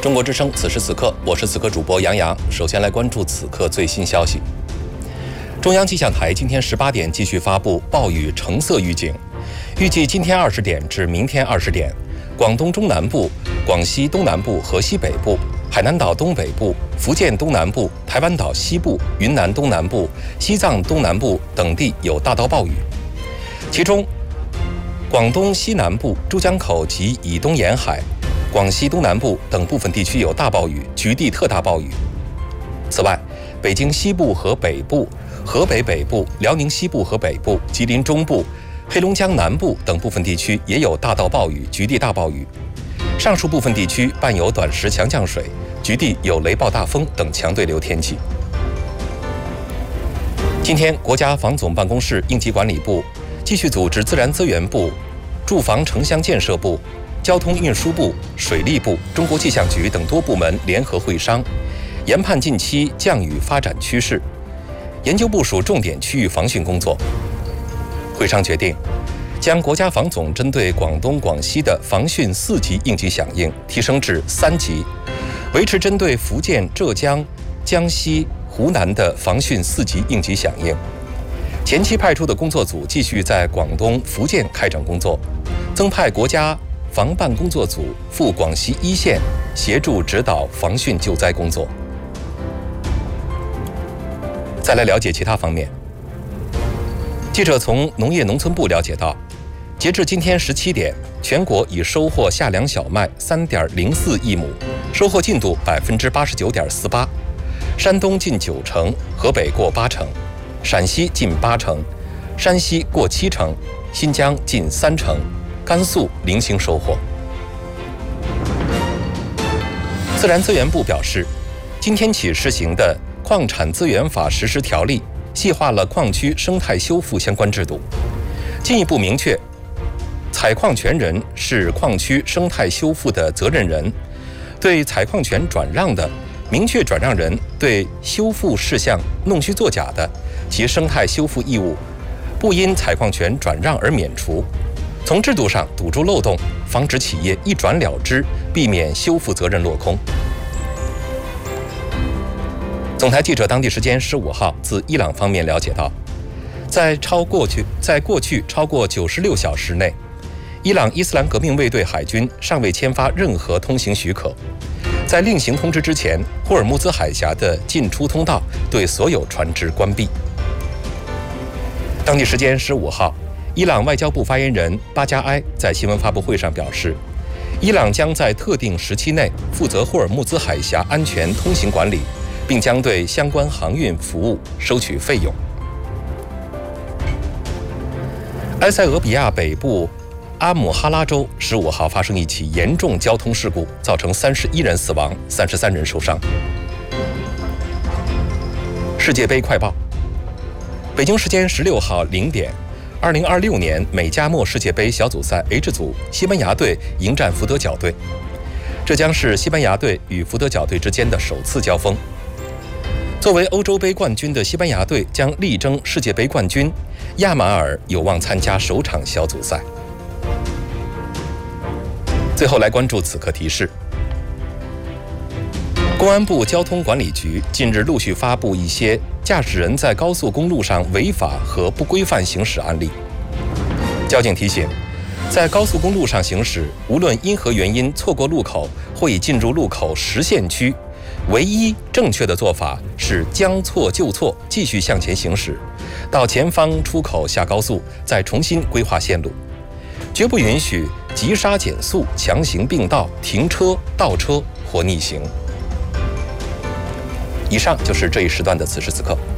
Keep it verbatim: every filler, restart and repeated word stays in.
中国之声，此时此刻，我是此刻主播杨洋。首先来关注此刻最新消息。中央气象台今天十八点继续发布暴雨橙色预警，预计今天二十点至明天二十点，广东中南部、广西东南部和西北部、海南岛东北部、福建东南部、台湾岛西部、云南东南部、西藏东南部等地有大到暴雨，其中广东西南部、珠江口及以东沿海、广西东南部等部分地区有大暴雨，局地特大暴雨。此外，北京西部和北部、河北北部、辽宁西部和北部、吉林中部、黑龙江南部等部分地区也有大到暴雨，局地大暴雨。上述部分地区伴有短时强降水，局地有雷暴大风等强对流天气。今天，国家防总办公室应急管理部继续组织自然资源部、住房城乡建设部、交通运输部、水利部、中国气象局等多部门联合会商，研判近期降雨发展趋势，研究部署重点区域防汛工作。会商决定将国家防总针对广东、广西的防汛四级应急响应提升至三级，维持针对福建、浙江、江西、湖南的防汛四级应急响应。前期派出的工作组继续在广东、福建开展工作，增派国家防办工作组赴广西一线协助指导防汛救灾工作。再来了解其他方面。记者从农业农村部了解到，截至今天十七点，全国已收获夏粮小麦三点零四亿亩，收获进度百分之八十九点四八，山东近九成，河北过八成，陕西近八成，山西过七成，新疆近三成，甘肃零星收获。自然资源部表示，今天起施行的《矿产资源法实施条例》细化了矿区生态修复相关制度，进一步明确，采矿权人是矿区生态修复的责任人，对采矿权转让的，明确转让人对修复事项弄虚作假的，其生态修复义务不因采矿权转让而免除。从制度上堵住漏洞，防止企业一转了之，避免修复责任落空。总台记者当地时间十五号自伊朗方面了解到，在超过去在过去超过九十六小时内，伊朗伊斯兰革命卫队海军尚未签发任何通行许可。在另行通知之前，霍尔木兹海峡的进出通道对所有船只关闭。当地时间十五号，伊朗外交部发言人巴加埃在新闻发布会上表示，伊朗将在特定时期内负责霍尔木兹海峡安全通行管理，并将对相关航运服务收取费用。埃塞俄比亚北部阿姆哈拉州十五号发生一起严重交通事故，造成三十一人死亡，三十三人受伤。世界杯快报：北京时间十六号零点，二零二六年美加墨世界杯小组赛 H 组，西班牙队迎战福德角队，这将是西班牙队与福德角队之间的首次交锋。作为欧洲杯冠军的西班牙队将力争世界杯冠军，亚马尔有望参加首场小组赛。最后来关注此刻提示：公安部交通管理局近日陆续发布一些驾驶人在高速公路上违法和不规范行驶案例。交警提醒，在高速公路上行驶，无论因何原因错过路口或已进入路口实线区，唯一正确的做法是将错就错，继续向前行驶，到前方出口下高速，再重新规划线路，绝不允许急刹减速、强行并道、停车、倒车或逆行。以上就是这一时段的此时此刻。